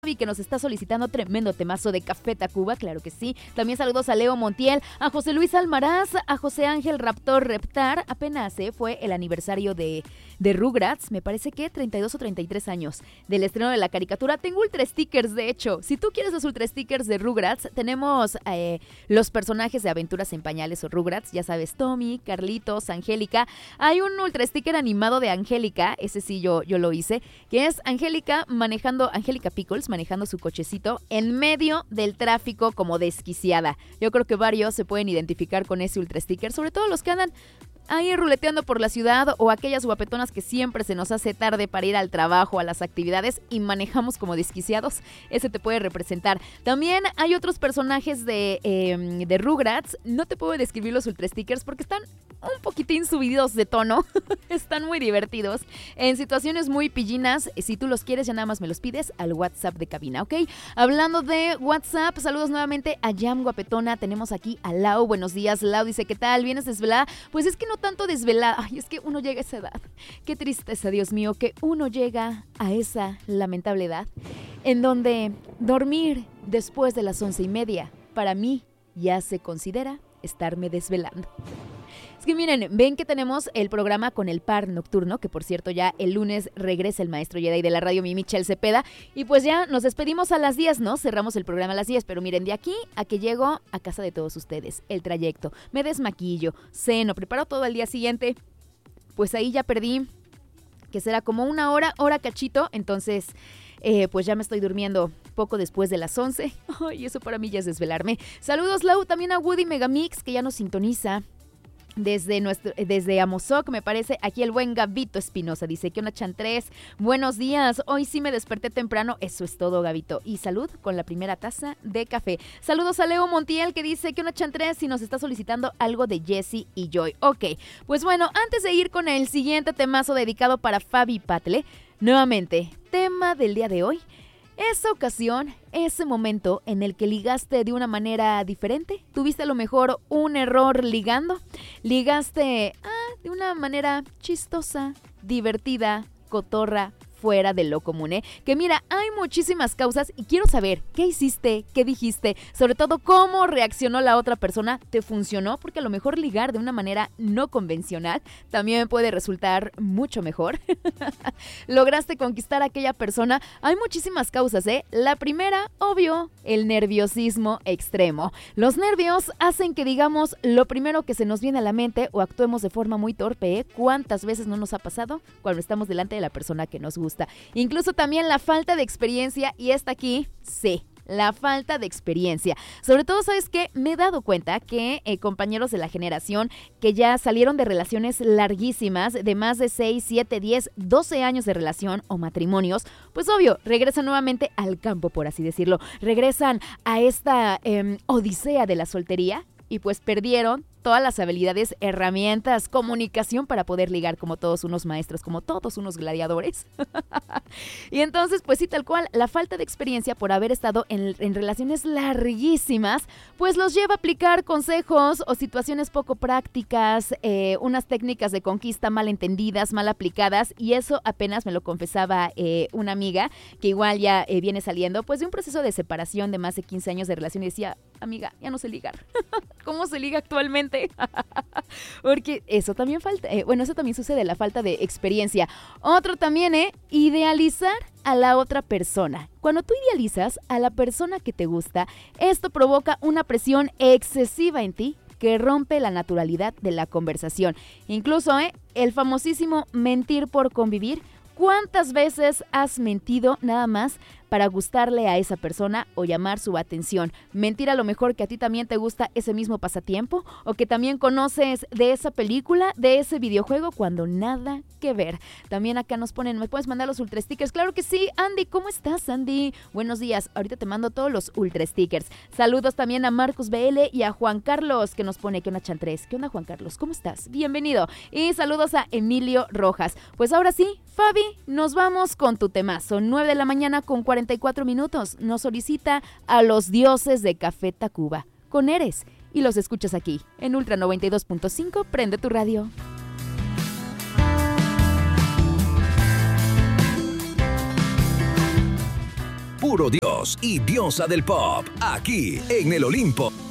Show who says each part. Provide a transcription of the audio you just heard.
Speaker 1: que nos está solicitando tremendo temazo de Café Tacuba, claro que sí. También saludos a Leo Montiel, a José Luis Almaraz, a José Ángel Raptor Reptar. Apenas fue el aniversario de Rugrats, me parece que 32 o 33 años del estreno de la caricatura. Tengo ultra stickers, de hecho. Si tú quieres los ultra stickers de Rugrats, tenemos los personajes de Aventuras en Pañales o Rugrats, ya sabes, Tommy, Carlitos, Angélica. Hay un ultra sticker animado de Angélica, ese sí yo lo hice, que es Angélica Pickles manejando su cochecito en medio del tráfico como desquiciada. Yo creo que varios se pueden identificar con ese ultra sticker, sobre todo los que andan ahí ruleteando por la ciudad o aquellas guapetonas que siempre se nos hace tarde para ir al trabajo, a las actividades y manejamos como desquiciados. Ese te puede representar. También hay otros personajes de Rugrats. No te puedo describir los ultra stickers porque están un poquitín subidos de tono. Están muy divertidos. En situaciones muy pillinas, si tú los quieres ya nada más me los pides al WhatsApp de cabina, ¿ok? Hablando de WhatsApp, saludos nuevamente a Yam Guapetona. Tenemos aquí a Lau. Buenos días, Lau. Dice, ¿qué tal? ¿Vienes desvelada? Pues es que no tanto desvelada. Ay, es que uno llega a esa edad. Qué tristeza, Dios mío, que uno llega a esa lamentable edad en donde dormir después de las 11:30 para mí ya se considera estarme desvelando. Es que miren, ven que tenemos el programa con el par nocturno, que por cierto ya el lunes regresa el maestro Jedi de la radio, mi Michelle Cepeda, y pues ya nos despedimos a las 10, ¿no? Cerramos el programa a las 10, pero miren, de aquí a que llego a casa de todos ustedes, el trayecto, me desmaquillo, ceno, preparo todo al día siguiente, pues ahí ya perdí, que será como una hora cachito, entonces pues ya me estoy durmiendo poco después de las 11, y eso para mí ya es desvelarme. Saludos, Lau, también a Woody Megamix, que ya nos sintoniza. Desde Amozoc, me parece, aquí el buen Gabito Espinosa dice, ¿qué onda, Chantres? Buenos días, hoy sí me desperté temprano, eso es todo, Gabito, y salud con la primera taza de café. Saludos a Leo Montiel que dice, ¿qué onda, Chantres? Y nos está solicitando algo de Jessie y Joy. Ok, pues bueno, antes de ir con el siguiente temazo dedicado para Fabi Patle, nuevamente, tema del día de hoy, esa ocasión, ese momento en el que ligaste de una manera diferente, tuviste a lo mejor un error ligando, ligaste de una manera chistosa, divertida, cotorra, fuera de lo común, que mira, hay muchísimas causas y quiero saber qué hiciste, qué dijiste, sobre todo cómo reaccionó la otra persona, ¿te funcionó? Porque a lo mejor ligar de una manera no convencional también puede resultar mucho mejor. ¿Lograste conquistar a aquella persona? Hay muchísimas causas, La primera, obvio, el nerviosismo extremo. Los nervios hacen que digamos lo primero que se nos viene a la mente o actuemos de forma muy torpe, ¿Cuántas veces no nos ha pasado cuando estamos delante de la persona que nos gusta? Incluso también la falta de experiencia, y esta aquí, sí, la falta de experiencia. Sobre todo, ¿sabes qué? Me he dado cuenta que compañeros de la generación que ya salieron de relaciones larguísimas, de más de 6, 7, 10, 12 años de relación o matrimonios, pues obvio, regresan nuevamente al campo, por así decirlo. Regresan a esta odisea de la soltería y pues perdieron todas las habilidades, herramientas, comunicación para poder ligar como todos unos maestros, como todos unos gladiadores. Y entonces, pues sí, tal cual, la falta de experiencia por haber estado en relaciones larguísimas, pues los lleva a aplicar consejos o situaciones poco prácticas, unas técnicas de conquista mal entendidas, mal aplicadas, y eso apenas me lo confesaba una amiga que igual ya viene saliendo, pues de un proceso de separación de más de 15 años de relación, y decía, amiga, ya no sé ligar. ¿Cómo se liga actualmente? Porque eso también falta, eso también sucede, la falta de experiencia. Otro también, idealizar a la otra persona. Cuando tú idealizas a la persona que te gusta, esto provoca una presión excesiva en ti que rompe la naturalidad de la conversación. Incluso, el famosísimo mentir por convivir. ¿Cuántas veces has mentido nada más para gustarle a esa persona o llamar su atención? Mentir a lo mejor que a ti también te gusta ese mismo pasatiempo o que también conoces de esa película, de ese videojuego, cuando nada que ver. También acá nos ponen, ¿me puedes mandar los ultra stickers? Claro que sí, Andy, ¿cómo estás, Andy? Buenos días, ahorita te mando todos los ultra stickers. Saludos también a Marcus BL y a Juan Carlos, que nos pone, ¿qué onda, Chantres? ¿Qué onda, Juan Carlos? ¿Cómo estás? Bienvenido. Y saludos a Emilio Rojas. Pues ahora sí, Fabi, nos vamos con tu temazo. 9 de la mañana con 44 minutos. Nos solicita a los dioses de Café Tacuba con Eres. Y los escuchas aquí en Ultra 92.5. Prende tu radio.
Speaker 2: puro Dios y diosa del pop, aquí en el Olimpo.